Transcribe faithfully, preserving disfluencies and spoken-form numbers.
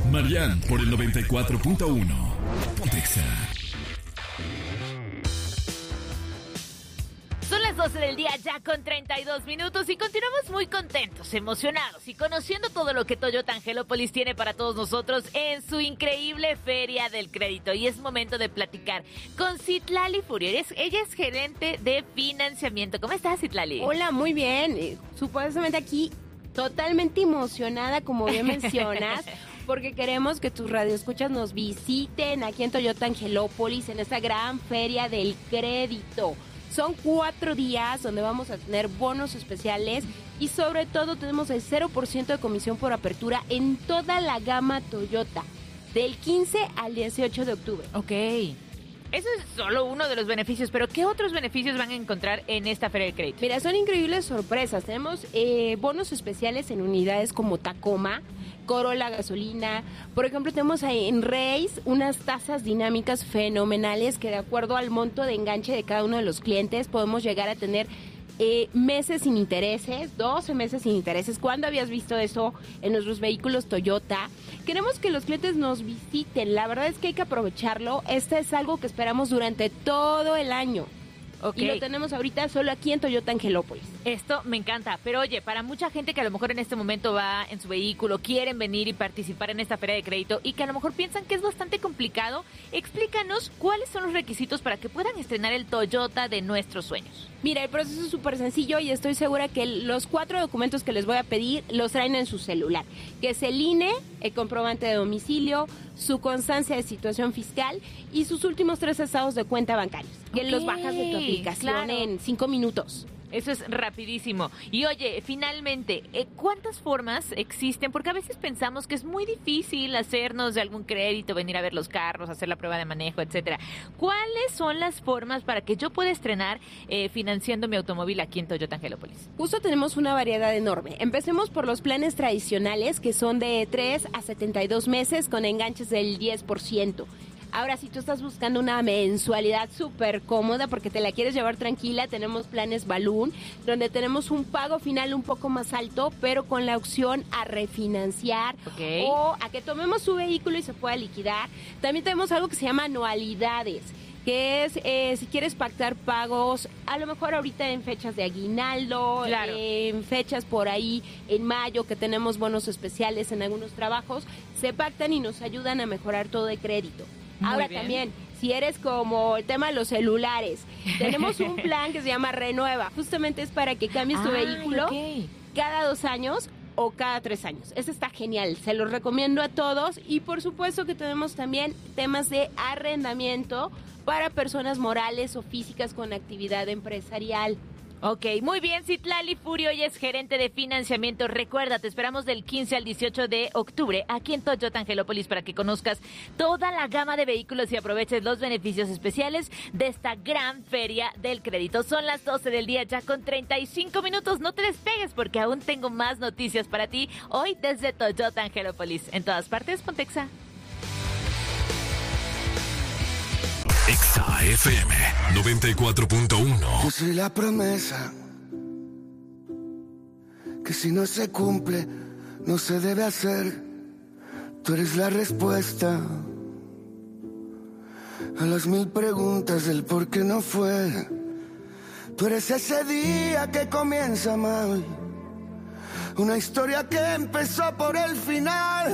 Marian por el noventa y cuatro punto uno. Pontexa. Son las doce del día ya con treinta y dos minutos y continuamos muy contentos, emocionados y conociendo todo lo que Toyota Angelópolis tiene para todos nosotros en su increíble Feria del Crédito. Y es momento de platicar con Citlali Furio. Ella es, ella es gerente de financiamiento. ¿Cómo estás, Citlali? Hola, muy bien. Supuestamente aquí totalmente emocionada, como bien mencionas, porque queremos que tus radioescuchas nos visiten aquí en Toyota Angelópolis en esta gran Feria del Crédito. Son cuatro días donde vamos a tener bonos especiales y sobre todo tenemos el cero por ciento de comisión por apertura en toda la gama Toyota, del quince al dieciocho de octubre. Ok. Eso es solo uno de los beneficios, pero ¿qué otros beneficios van a encontrar en esta Feria del Crédito? Mira, son increíbles sorpresas. Tenemos eh, bonos especiales en unidades como Tacoma, Corolla gasolina. Por ejemplo, tenemos ahí en Race unas tasas dinámicas fenomenales que de acuerdo al monto de enganche de cada uno de los clientes podemos llegar a tener eh, meses sin intereses, doce meses sin intereses. ¿Cuándo habías visto eso en nuestros vehículos Toyota? Queremos que los clientes nos visiten. La verdad es que hay que aprovecharlo. Este es algo que esperamos durante todo el año. Okay. Y lo tenemos ahorita solo aquí en Toyota Angelópolis. Esto me encanta, pero oye, para mucha gente que a lo mejor en este momento va en su vehículo, quieren venir y participar en esta feria de crédito y que a lo mejor piensan que es bastante complicado, explícanos cuáles son los requisitos para que puedan estrenar el Toyota de nuestros sueños. Mira, el proceso es súper sencillo y estoy segura que los cuatro documentos que les voy a pedir los traen en su celular, que es el I N E, el comprobante de domicilio, su constancia de situación fiscal y sus últimos tres estados de cuenta bancarios, que okay, los bajas de tu aplicación claro. en cinco minutos. Eso es rapidísimo. Y oye, finalmente, ¿cuántas formas existen? Porque a veces pensamos que es muy difícil hacernos de algún crédito, venir a ver los carros, hacer la prueba de manejo, etcétera. ¿Cuáles son las formas para que yo pueda estrenar eh, financiando mi automóvil aquí en Toyota Angelópolis? Justo tenemos una variedad enorme. Empecemos por los planes tradicionales, que son de tres a setenta y dos meses con enganches del diez por ciento. Ahora, si tú estás buscando una mensualidad súper cómoda porque te la quieres llevar tranquila, tenemos planes Balloon, donde tenemos un pago final un poco más alto, pero con la opción a refinanciar okay. o a que tomemos su vehículo y se pueda liquidar. También tenemos algo que se llama anualidades, que es eh, si quieres pactar pagos, a lo mejor ahorita en fechas de aguinaldo, claro. eh, en fechas por ahí en mayo que tenemos bonos especiales en algunos trabajos, se pactan y nos ayudan a mejorar todo de crédito. Muy Ahora bien. también, si eres como el tema de los celulares, tenemos un plan que se llama Renueva. Justamente es para que cambies tu Ay, vehículo okay. cada dos años o cada tres años. Eso está genial, se los recomiendo a todos. Y por supuesto que tenemos también temas de arrendamiento para personas morales o físicas con actividad empresarial. Ok, muy bien, Citlali Furio, ella es gerente de financiamiento. Recuerda, te esperamos del quince al dieciocho de octubre aquí en Toyota Angelópolis para que conozcas toda la gama de vehículos y aproveches los beneficios especiales de esta gran feria del crédito. Son las doce del día ya con treinta y cinco minutos. No te despegues porque aún tengo más noticias para ti hoy desde Toyota Angelópolis. En todas partes, Pontexa. Exa F M noventa y cuatro punto uno. Yo soy la promesa que si no se cumple no se debe hacer. Tú eres la respuesta a las mil preguntas del por qué no fue. Tú eres ese día que comienza mal, una historia que empezó por el final.